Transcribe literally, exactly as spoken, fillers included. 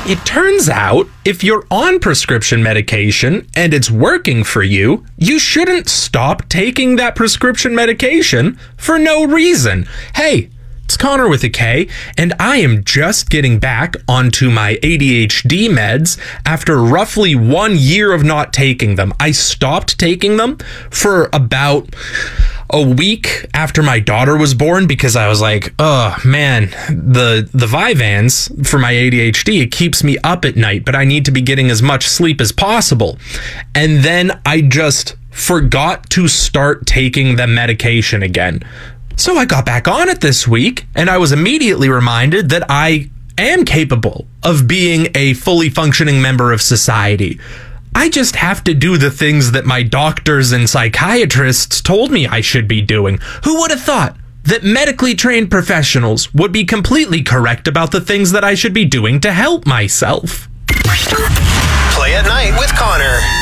It turns out, if you're on prescription medication and it's working for you, you shouldn't stop taking that prescription medication for no reason. Hey, it's Connor with a K, and I am just getting back onto my A D H D meds after roughly one year of not taking them. I stopped taking them for about a week after my daughter was born because I was like, oh man, the the Vyvanse for my A D H D, it keeps me up at night, but I need to be getting as much sleep as possible. And then I just forgot to start taking the medication again. So I got back on it this week, and I was immediately reminded that I am capable of being a fully functioning member of society. I just have to do the things that my doctors and psychiatrists told me I should be doing. Who would have thought that medically trained professionals would be completely correct about the things that I should be doing to help myself? Play at Night with Connor.